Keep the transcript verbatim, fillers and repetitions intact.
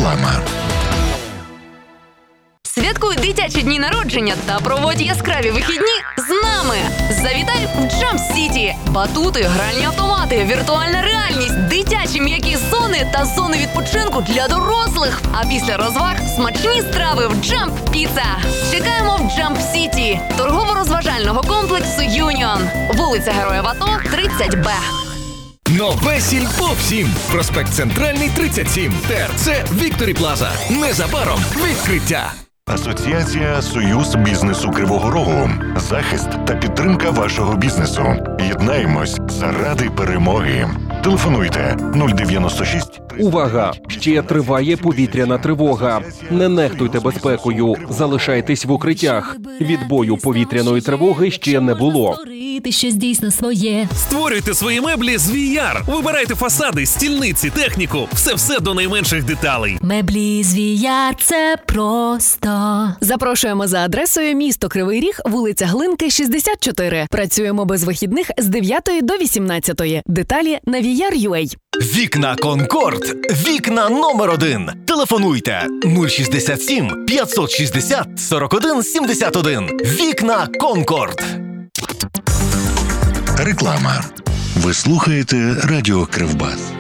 Реклама. Святкуй дитячі дні народження та проводь яскраві вихідні з нами. Завітай в Jump City. Батути, гральні автомати, віртуальна реальність, дитячі м'які зони та зони відпочинку для дорослих. А після розваг смачні страви в Jump Pizza. Чекаємо в Jump City, торгово-розважального комплексу Юніон. Вулиця Героїв АТО, тридцять Б. Нове Сільпо всім. Проспект Центральний, тридцять сім. ТРЦ Вікторі Плаза. Незабаром відкриття. Асоціація «Союз бізнесу Кривого Рогу». Захист та підтримка вашого бізнесу. Єднаємось заради перемоги. Телефонуйте нуль дев'яносто шість. Увага! Ще триває повітряна тривога. Не нехтуйте безпекою. Залишайтесь в укриттях. Відбою повітряної тривоги ще не було. Щось дійсно своє. Створюйте свої меблі з ві ар. Вибирайте фасади, стільниці, техніку. Все-все до найменших деталей. Меблі з ві ар – це просто. Запрошуємо за адресою місто Кривий Ріг, вулиця Глинки, шістдесят чотири. Працюємо без вихідних з дев'ятої до вісімнадцятої. Деталі на ві ар крапка ю а. Вікна Конкорд. Вікна номер один. Телефонуйте нуль шістдесят сім п'ятсот шістдесят сорок один сімдесят один. Вікна Конкорд. Реклама. Ви слухаєте Радіо Кривбас.